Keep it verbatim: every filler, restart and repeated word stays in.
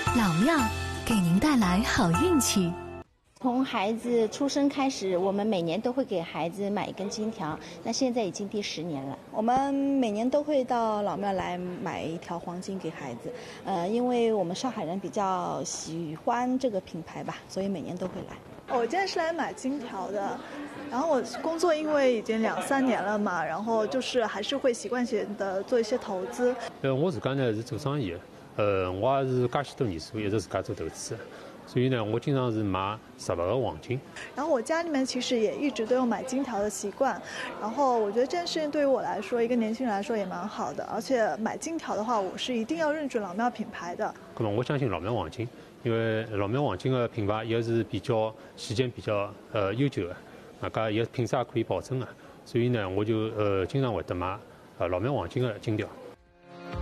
老庙给您带来好运气。 从孩子出生开始，我们每年都会给孩子买一根金条，那现在已经第十年了。 我们每年都会到老庙来买一条黄金给孩子，呃，因为我们上海人比较喜欢这个品牌吧，所以每年都会来。 我今天是来买金条的，然后我工作因为已经两三年了嘛，然后就是还是会习惯性的做一些投资。 呃，我自家呢是做生意的，呃，我也是介许多年数一直自家做投资。所以呢，我经常是买实物的黄金。 然后我家里面其实也一直都有买金条的习惯。然后我觉得这件事情对于我来说，一个年轻人来说也蛮好的。而且买金条的话，我是一定要认准老庙品牌的。 那么我相信老庙黄金，因为老庙黄金的品牌也是比较时间比较呃悠久的，啊，搿也品质也可以保证的。所以呢，我就呃经常会得买呃老庙黄金的金条。